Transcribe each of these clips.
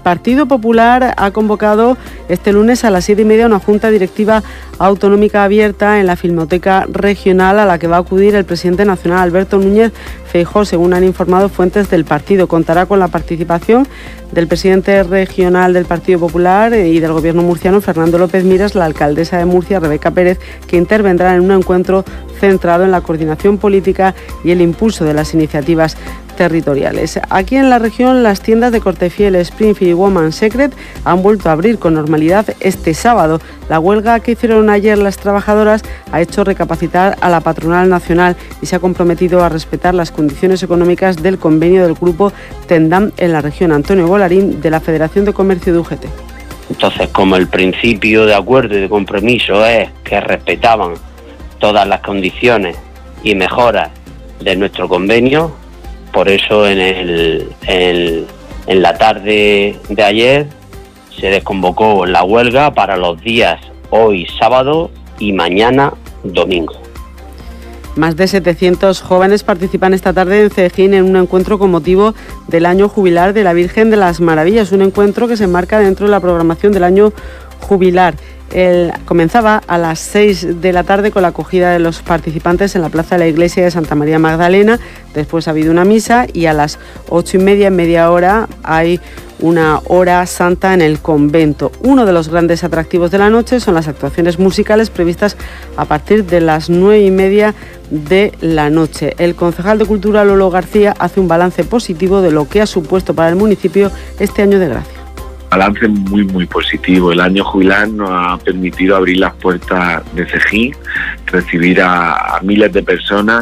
Partido Popular ha convocado este lunes a las 7:30 una junta directiva autonómica abierta en la Filmoteca Regional a la que va a acudir el presidente nacional Alberto Núñez Feijóo, según han informado fuentes del partido. Contará con la participación del presidente regional del Partido Popular y del Gobierno murciano, Fernando López Miras, la alcaldesa de Murcia, Rebeca Pérez, que intervendrán en un encuentro centrado en la coordinación política y el impulso de las iniciativas territoriales. Aquí en la región, las tiendas de Cortefiel, Springfield y Woman Secret han vuelto a abrir con normalidad este sábado. La huelga que hicieron ayer las trabajadoras ha hecho recapacitar a la patronal nacional y se ha comprometido a respetar las condiciones económicas del convenio del grupo Tendam en la región. Antonio Golarín, de la Federación de Comercio de UGT. Entonces, como el principio de acuerdo y de compromiso es que respetaban todas las condiciones y mejoras de nuestro convenio, por eso en la tarde de ayer se desconvocó la huelga para los días hoy sábado y mañana domingo. Más de 700 jóvenes participan esta tarde en Cejín en un encuentro con motivo del año jubilar de la Virgen de las Maravillas, un encuentro que se enmarca dentro de la programación del año jubilar. Comenzaba a las 6 de la tarde con la acogida de los participantes en la plaza de la iglesia de Santa María Magdalena. Después ha habido una misa y a las 8:30, en media hora, hay una hora santa en el convento. Uno de los grandes atractivos de la noche son las actuaciones musicales previstas a partir de las 9:30 de la noche. El concejal de Cultura, Lolo García, hace un balance positivo de lo que ha supuesto para el municipio este año de gracia. Balance muy positivo. El año jubilar nos ha permitido abrir las puertas de Cejín, recibir a miles de personas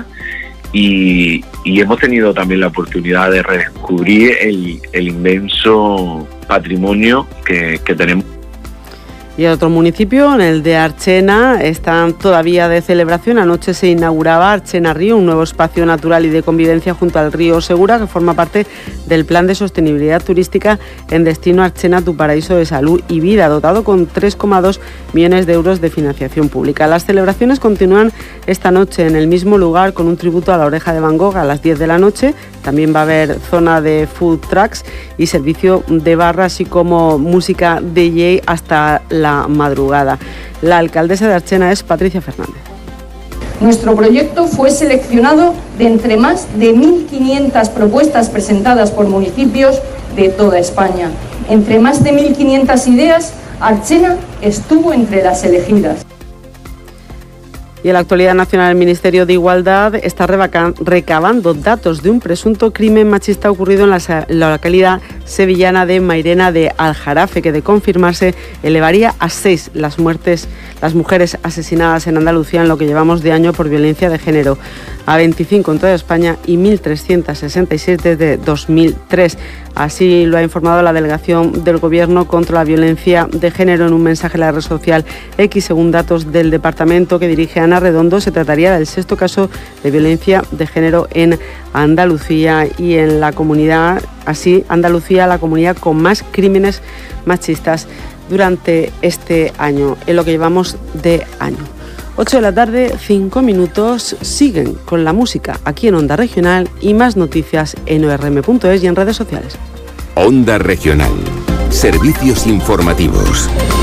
y hemos tenido también la oportunidad de redescubrir el inmenso patrimonio que tenemos. Y en otro municipio, en el de Archena, están todavía de celebración. Anoche se inauguraba Archena Río, un nuevo espacio natural y de convivencia junto al río Segura, que forma parte del Plan de Sostenibilidad Turística en destino Archena, tu paraíso de salud y vida, dotado con 3,2 millones de euros de financiación pública. Las celebraciones continúan esta noche en el mismo lugar con un tributo a la Oreja de Van Gogh a las 10 de la noche. También va a haber zona de food trucks y servicio de barra, así como música DJ hasta la madrugada. La alcaldesa de Archena es Patricia Fernández. Nuestro proyecto fue seleccionado de entre más de 1.500 propuestas presentadas por municipios de toda España. Entre más de 1.500 ideas, Archena estuvo entre las elegidas. Y en la actualidad nacional, el Ministerio de Igualdad está recabando datos de un presunto crimen machista ocurrido en la localidad sevillana de Mairena de Aljarafe, que de confirmarse elevaría a 6 las mujeres asesinadas en Andalucía en lo que llevamos de año por violencia de género, a 25 en toda España y 1.366 desde 2003. Así lo ha informado la Delegación del Gobierno contra la Violencia de Género en un mensaje en la red social X. Según datos del departamento que dirige Ana Redondo, se trataría del 6º caso de violencia de género en Andalucía y en la comunidad, así Andalucía, la comunidad con más crímenes machistas durante este año, en lo que llevamos de año. 8 de la tarde, 5 minutos, siguen con la música aquí en Onda Regional y más noticias en orm.es y en redes sociales. Onda Regional, servicios informativos.